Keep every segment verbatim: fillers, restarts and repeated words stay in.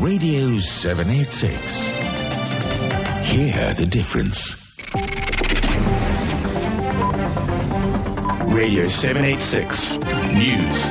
Radio seven eighty-six. Hear the difference. Radio seven eighty-six News.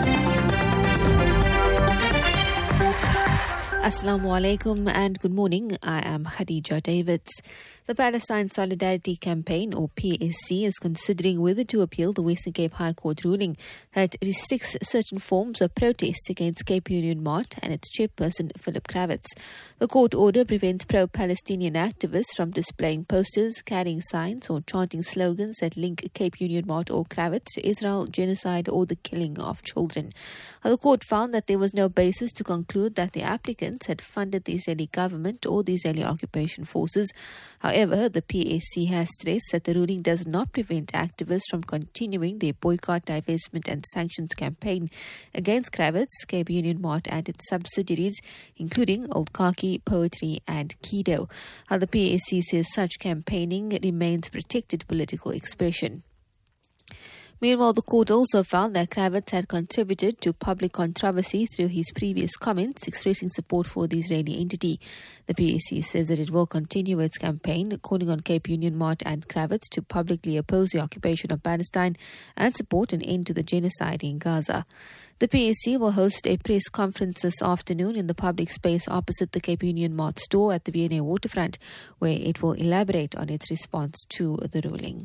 Assalamu alaikum and good morning. I am Khadija Davids. The Palestine Solidarity Campaign, or P S C, is considering whether to appeal the Western Cape High Court ruling that restricts certain forms of protest against Cape Union Mart and its chairperson, Philip Kravitz. The court order prevents pro-Palestinian activists from displaying posters, carrying signs or chanting slogans that link Cape Union Mart or Kravitz to Israel, genocide or the killing of children. The court found that there was no basis to conclude that the applicants had funded the Israeli government or the Israeli occupation forces. However, the P S C has stressed that the ruling does not prevent activists from continuing their boycott, divestment and sanctions campaign against Kravitz, Cape Union Mart and its subsidiaries, including Old Khaki, Poetry and Kido. The P S C says such campaigning remains protected political expression. Meanwhile, the court also found that Kravitz had contributed to public controversy through his previous comments expressing support for the Israeli entity. The P S C says that it will continue its campaign, calling on Cape Union Mart and Kravitz to publicly oppose the occupation of Palestine and support an end to the genocide in Gaza. The P S C will host a press conference this afternoon in the public space opposite the Cape Union Mart store at the V N A waterfront, where it will elaborate on its response to the ruling.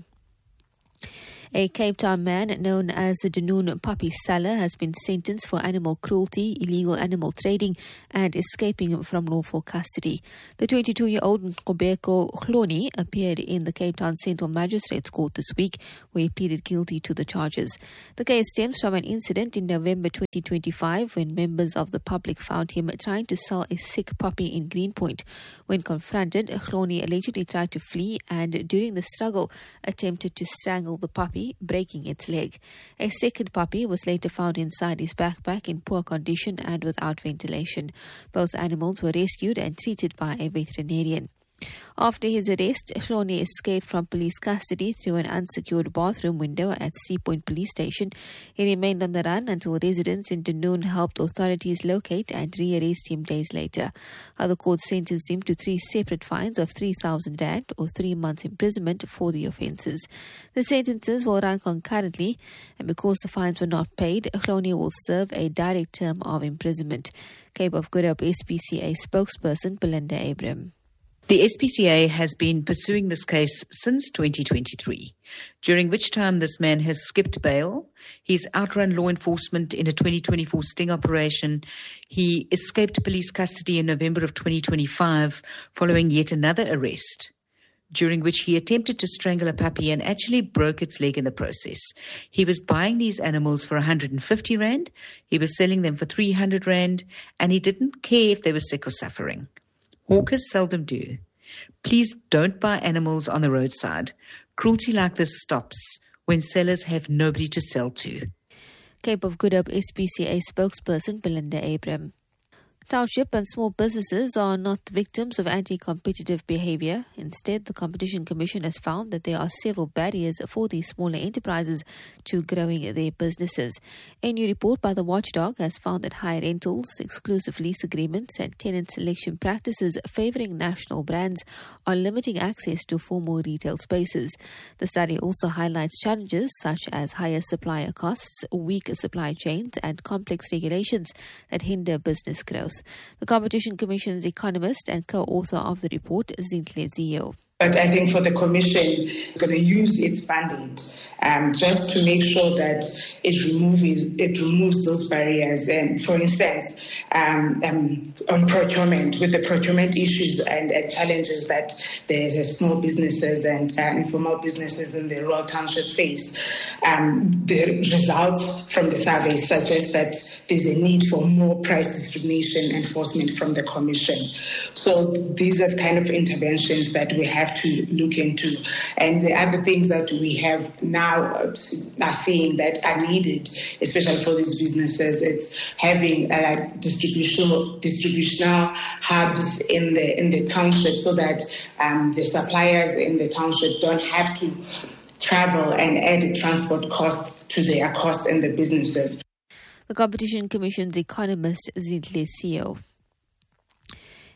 A Cape Town man known as the Dunoon puppy seller has been sentenced for animal cruelty, illegal animal trading and escaping from lawful custody. The twenty-two-year-old Nkobeko Hloni appeared in the Cape Town Central Magistrates Court this week, where he pleaded guilty to the charges. The case stems from an incident in November twenty twenty-five when members of the public found him trying to sell a sick puppy in Greenpoint. When confronted, Hloni allegedly tried to flee and during the struggle attempted to strangle the puppy, breaking its leg. A second puppy was later found inside his backpack in poor condition and without ventilation. Both animals were rescued and treated by a veterinarian. After his arrest, Hloni escaped from police custody through an unsecured bathroom window at Sea Point Police Station. He remained on the run until residents in Dunoon helped authorities locate and re-arrest him days later. The court sentenced him to three separate fines of three thousand rand or three months imprisonment for the offences. The sentences will run concurrently, and because the fines were not paid, Hloni will serve a direct term of imprisonment. Cape of Good Hope S P C A spokesperson Belinda Abram. The S P C A has been pursuing this case since twenty twenty-three, during which time this man has skipped bail. He's outrun law enforcement in a twenty twenty-four sting operation. He escaped police custody in November of twenty twenty-five following yet another arrest, during which he attempted to strangle a puppy and actually broke its leg in the process. He was buying these animals for one hundred fifty rand, he was selling them for three hundred rand, and he didn't care if they were sick or suffering. Hawkers seldom do. Please don't buy animals on the roadside. Cruelty like this stops when sellers have nobody to sell to. Cape of Good Hope S P C A spokesperson Belinda Abram. Township and small businesses are not victims of anti-competitive behaviour. Instead, the Competition Commission has found that there are several barriers for these smaller enterprises to growing their businesses. A new report by the Watchdog has found that high rentals, exclusive lease agreements and tenant selection practices favouring national brands are limiting access to formal retail spaces. The study also highlights challenges such as higher supplier costs, weak supply chains and complex regulations that hinder business growth. The Competition Commission's economist and co-author of the report, Zinhle Zio. But I think for the Commission, it's going to use its mandate um, just to make sure that it removes it removes those barriers. And for instance, um, um, on procurement, with the procurement issues and, and challenges that the small businesses and uh, informal businesses in the rural township face, um, the results from the survey suggest that there's a need for more price discrimination enforcement from the Commission. So these are the kind of interventions that we have to look into. And the other things that we have now are seeing that are needed, especially for these businesses, it's having uh, distributional distributional hubs in the in the township so that um, the suppliers in the township don't have to travel and add transport costs to their costs in the businesses. The Competition Commission's economist Zinhle Zio.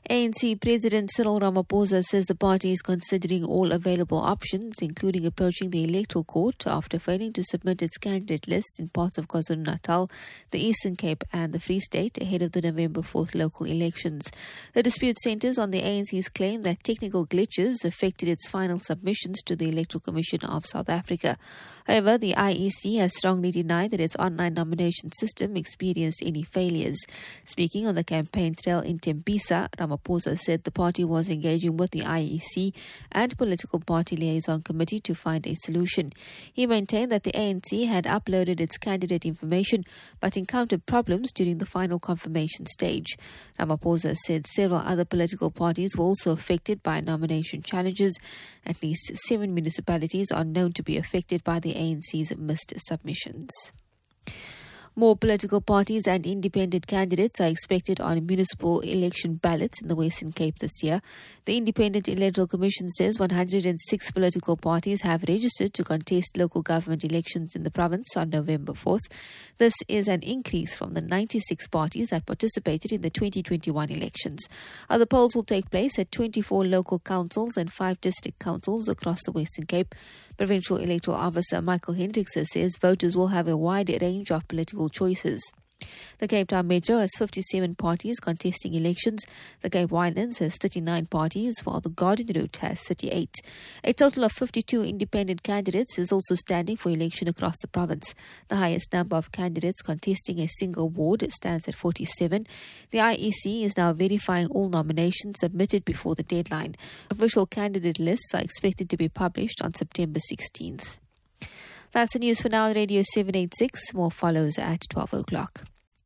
A N C President Cyril Ramaphosa says the party is considering all available options, including approaching the Electoral Court after failing to submit its candidate list in parts of KwaZulu-Natal, the Eastern Cape and the Free State ahead of the November fourth local elections. The dispute centres on the A N C's claim that technical glitches affected its final submissions to the Electoral Commission of South Africa. However, the I E C has strongly denied that its online nomination system experienced any failures. Speaking on the campaign trail in Tembisa, Ramaphosa said the party was engaging with the I E C and Political Party Liaison Committee to find a solution. He maintained that the A N C had uploaded its candidate information but encountered problems during the final confirmation stage. Ramaphosa said several other political parties were also affected by nomination challenges. At least seven municipalities are known to be affected by the A N C's missed submissions. More political parties and independent candidates are expected on municipal election ballots in the Western Cape this year. The Independent Electoral Commission says one hundred six political parties have registered to contest local government elections in the province on November fourth. This is an increase from the ninety-six parties that participated in the twenty twenty-one elections. Other polls will take place at twenty-four local councils and five district councils across the Western Cape. Provincial Electoral Officer Michael Hendrickse says voters will have a wide range of political choices. The Cape Town Metro has fifty-seven parties contesting elections. The Cape Winelands has thirty-nine parties, while the Garden Route has thirty-eight. A total of fifty-two independent candidates is also standing for election across the province. The highest number of candidates contesting a single ward stands at forty-seven. The I E C is now verifying all nominations submitted before the deadline. Official candidate lists are expected to be published on September sixteenth. That's the news for now on Radio seven eighty-six. More follows at twelve o'clock.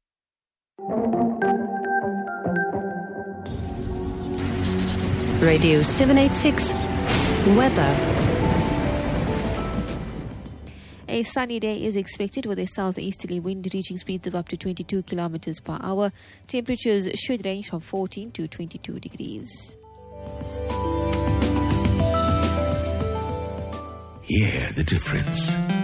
Radio seven eighty-six Weather. A sunny day is expected with a southeasterly wind reaching speeds of up to twenty-two kilometers per hour. Temperatures should range from fourteen to twenty-two degrees. Hear the difference.